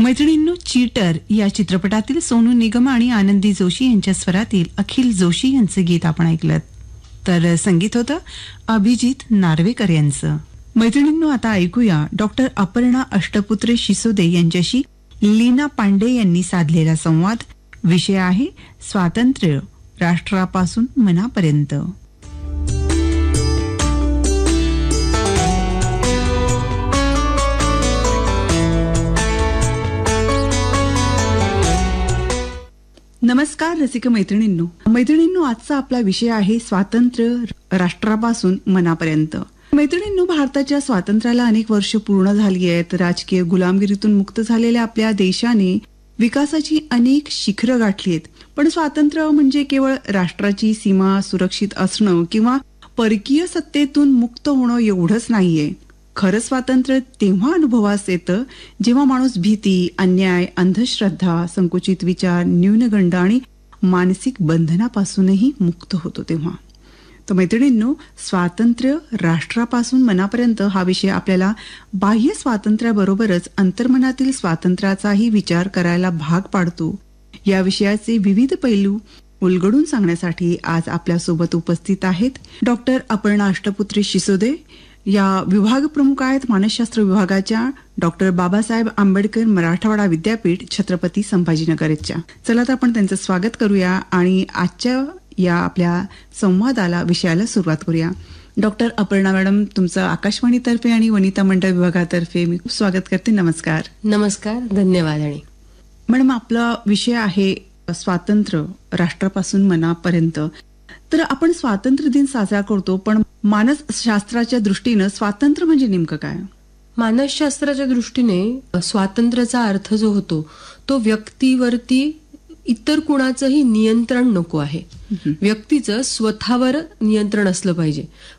मैत्रिणींनो, चीटर या चित्रपटातील सोनू निगम आणि आनंदी जोशी यांच्या स्वरातील अखिल जोशी यांचं गीत आपण ऐकलं. तर संगीत होतं अभिजित नार्वेकर यांचं. मैत्रिणींनो, आता ऐकूया डॉक्टर अपर्णा अष्टपुत्रे शिसोदे यांच्याशी लीना पांडे यांनी साधलेला संवाद. विषय आहे स्वातंत्र्य, राष्ट्रापासून मनापर्यंत. नमस्कार रसिक मैत्रिणींनो, आजचा आपला विषय आहे स्वातंत्र्य, राष्ट्रापासून मनापर्यंत. मैत्रिणींनो, भारताच्या स्वातंत्र्याला अनेक वर्ष पूर्ण झाली आहेत. राजकीय गुलामगिरीतून मुक्त झालेल्या आपल्या देशाने विकासाची अनेक शिखरं गाठली आहेत. पण स्वातंत्र्य म्हणजे केवळ राष्ट्राची सीमा सुरक्षित असणं किंवा परकीय सत्तेतून मुक्त होणं एवढंच नाहीये. खरं स्वातंत्र्य तेव्हा अनुभवास येतं जेव्हा माणूस भीती, अन्याय, अंधश्रद्धा, संकुचित विचार, न्यूनगंड आणि मानसिक बंधनापासूनही मुक्त होतो तेव्हा. तर मैत्रिणींनो, स्वातंत्र्य, राष्ट्रापासून मनापर्यंत हा विषय आपल्याला बाह्य स्वातंत्र्याबरोबरच अंतर्मनातील स्वातंत्र्याचाही विचार करायला भाग पाडतो. या विषयाचे विविध पैलू उलगडून सांगण्यासाठी आज आपल्यासोबत उपस्थित आहेत डॉक्टर अपर्णा अष्टपुत्रे शिसोदे. या विभाग प्रमुख आहेत मानसशास्त्र विभागाच्या डॉक्टर बाबासाहेब आंबेडकर मराठवाडा विद्यापीठ, छत्रपती संभाजीनगरच्या. चला तर आपण त्यांचं स्वागत करूया आणि आजच्या या आपल्या संवादाला, विषयाला सुरुवात करूया. डॉक्टर अपर्णा मॅडम, तुमचं आकाशवाणीतर्फे आणि वनिता मंडळ विभागातर्फे मी खूप स्वागत करते. नमस्कार. नमस्कार, धन्यवाद. आणि मॅडम, आपला विषय आहे स्वातंत्र्य, राष्ट्रापासून मनापर्यंत. तर आपण स्वातंत्र्य दिन साजरा करतो, पण मानसशास्त्राच्या दृष्टीनं स्वातंत्र्य म्हणजे नेमकं काय? मानसशास्त्राच्या दृष्टीने स्वातंत्र्याचा अर्थ जो होतो तो व्यक्तीवरती इतर कुणाचंही नियंत्रण नको आहे. व्यक्तीचं स्वतःवर नियंत्रण असलं पाहिजे.